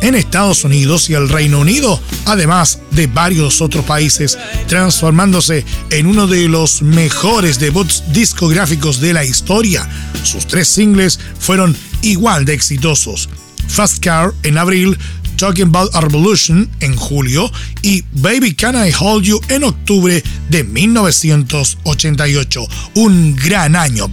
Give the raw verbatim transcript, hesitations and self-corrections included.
en Estados Unidos y el Reino Unido, además de varios otros países, transformándose en uno de los mejores debuts discográficos de la historia. Sus tres singles fueron igual de exitosos: Fast Car en abril, Talking About a Revolution en julio y Baby Can I Hold You en octubre de mil novecientos ochenta y ocho. Un gran año